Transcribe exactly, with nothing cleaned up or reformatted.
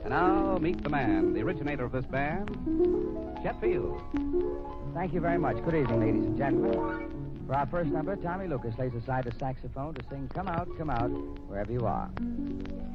And now, meet the man, the originator of this band, Chet Field. Thank you very much. Good evening, ladies and gentlemen. For our first number, Tommy Lucas lays aside the saxophone to sing Come Out, Come Out, wherever you are.